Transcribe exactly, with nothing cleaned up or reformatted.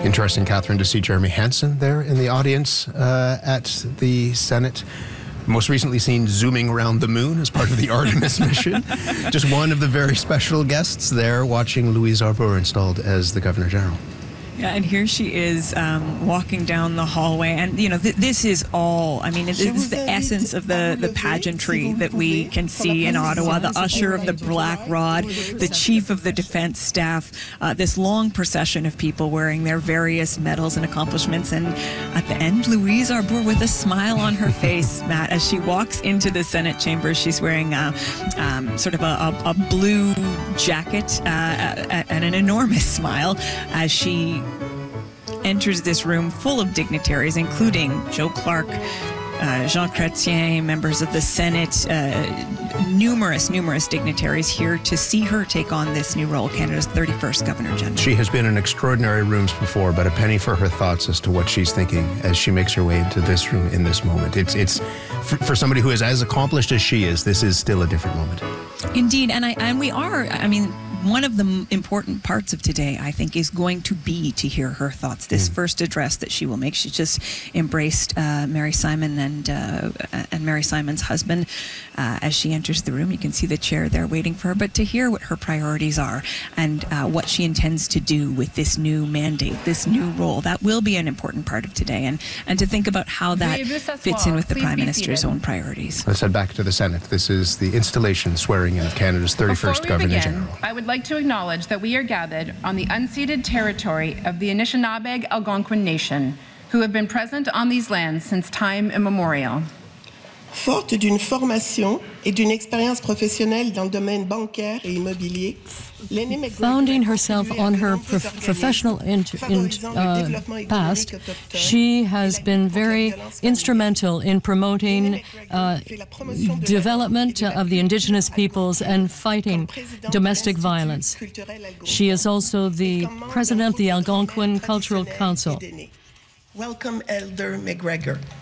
Interesting, Catherine, to see Jeremy Hansen there in the audience uh, at the Senate. Most recently seen zooming around the moon as part of the Artemis mission. Just one of the very special guests there watching Louise Arbour installed as the Governor General. Yeah, and here she is um, walking down the hallway. And, you know, th this is all, I mean, this is the essence of the, the pageantry that we can see in Ottawa. The usher of the Black Rod, the chief of the defense staff, uh, this long procession of people wearing their various medals and accomplishments. And at the end, Louise Arbour with a smile on her face, Matt, as she walks into the Senate chamber. She's wearing a, um, sort of a, a, a blue jacket uh, and an enormous smile as she enters this room full of dignitaries, including Joe Clark, uh, Jean Chrétien, members of the Senate, uh, numerous, numerous dignitaries here to see her take on this new role, Canada's thirty-first Governor General. She has been in extraordinary rooms before, but a penny for her thoughts as to what she's thinking as she makes her way into this room in this moment. It's, it's for, for somebody who is as accomplished as she is, this is still a different moment. Indeed, and I and we are, I mean, one of the important parts of today, I think, is going to be to hear her thoughts. This mm. first address that she will make. She just embraced uh, Mary Simon and uh, and Mary Simon's husband uh, as she enters the room. You can see the chair there waiting for her. But to hear what her priorities are and uh, what she intends to do with this new mandate, this new role, that will be an important part of today. And and to think about how that fits in with the Prime Minister's own priorities. Let's head back to the Senate. This is the installation swearing in of Canada's thirty-first Governor begin, General. I would like to acknowledge that we are gathered on the unceded territory of the Anishinaabe Algonquin Nation, who have been present on these lands since time immemorial. Forte d'une formation et d'une expérience professionnelle dans le domaine bancaire et immobilier, founding herself on her prof professional in in, uh, past, she has been very instrumental in promoting uh, development of the Indigenous peoples and fighting domestic violence. She is also the president of the Algonquin Cultural Council. Welcome, Elder McGregor.